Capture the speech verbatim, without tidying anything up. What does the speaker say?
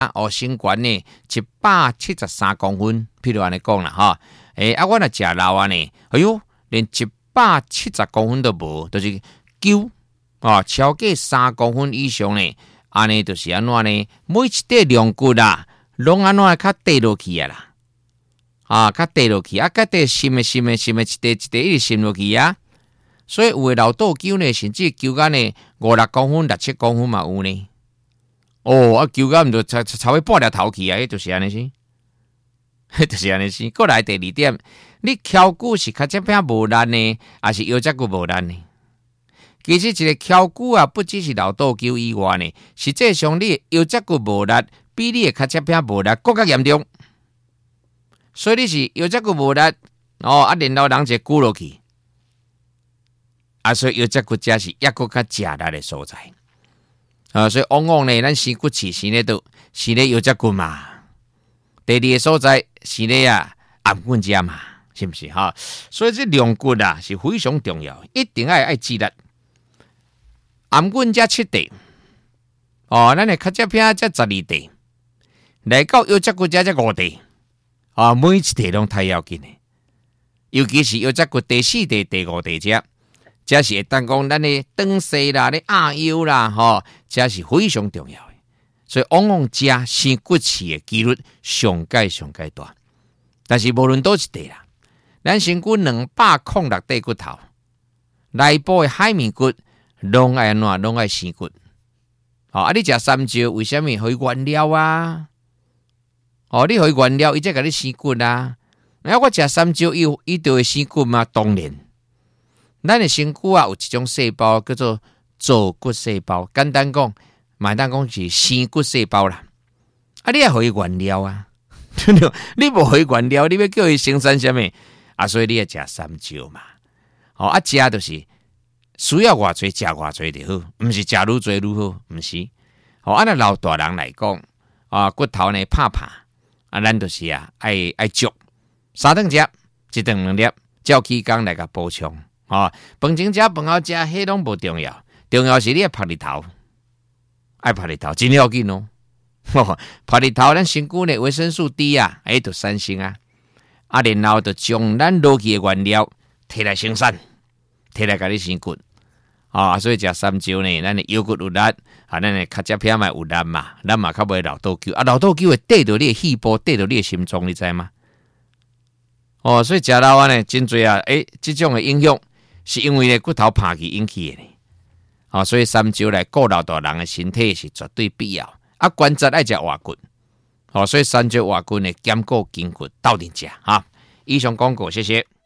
哦，身高呢一百七十三公分，譬如安尼讲啦哈。诶、欸，啊，我若食老啊呢，哎呦，连一百七十公分都无，就是球哦，超过三公分以上呢，安尼就是安怎呢？每一块龙骨啊，拢安怎较低落去啊啦，啊，较低落去，啊，较低深的深的深的，一块一块一直深落去啊。所以有的老豆球呢，甚至球杆呢五六公分、六七公分嘛有呢。哦，啊，球杆毋就差差尾半粒头去啊，迄就是安尼先，迄就是安尼先。过来第二点，你翘骨是脚趾片无力呢，还是腰脊骨无力呢？其实一个翘骨啊，不只是老豆球以外呢，实际上你腰脊骨无力，比你的脚趾片无力更加严重。所以你是腰脊骨无力，哦，啊，然后人就骨落去。啊，所以腰脊骨才是抑个较食力的所在。啊，所以往往呢，咱生骨刺生咧都生咧腰脊骨嘛。第二个所在生咧啊颔棍遮嘛，是不是哈？所以这两骨啊是非常重要，一定要爱记得。颔棍遮七地，哦，咱的脚趾片遮十二地，来到腰脊骨遮遮五地，啊，每一地拢太要紧的，尤其是腰脊骨第四地、第五地遮。这是会当讲咱的长势啦、咧压腰啦，吼，这是非常重要的。所以往往食生骨刺的几率上界上界大。但是无论倒一地啦，咱身躯两百零六块骨头，内部的海绵骨拢爱安怎，拢爱生骨。哦，啊，你食三椒为什么可以原料啊？哦，你可以原料，伊才甲你生骨啊。啊，我食三椒伊伊就会生骨吗？当然。咱的身躯啊，有一种细胞叫做造骨细胞，简单讲，买单讲是生骨细胞啦。啊，你也可以原料啊，你无可以原料，你要叫伊生产什么啊？所以你要食三椒嘛。哦，啊，食就是需要偌济食偌济就好，毋是食愈多愈好，毋是。哦，按照老大人来讲，啊，骨头呢拍拍，啊，咱就是啊，爱爱足三顿食，一顿两粒，照起工来甲补充。哦，饭前食饭后食，迄拢无重要，重要是你爱晒日头，爱晒日头真要紧哦。晒日头，咱身躯内维生素 D 啊，哎，就产生啊，啊，然后就将咱落去的原料摕来生产，摕来甲你生骨。啊、哦，所以食三椒呢，咱的腰骨有力，啊，咱的脚趾片嘛有力嘛，咱嘛较袂老豆球，啊，老豆球会缀到你的细胞，缀到你的心脏，你知吗？哦，所以食老啊呢，真侪啊，诶，这种的影响。是因为咧骨头拍去引起的呢，哦，所以三椒来顾老大人的身体是绝对必要。啊，关节爱食活骨，哦，所以三椒活骨呢兼顾筋骨，斗阵食哈。以上广告，谢谢。